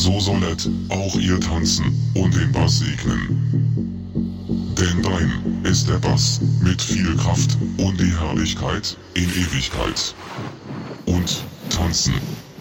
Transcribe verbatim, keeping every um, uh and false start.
so sollet auch ihr tanzen und den Bass segnen. Denn dein ist der Bass mit viel Kraft und die Herrlichkeit in Ewigkeit. Und tanzen.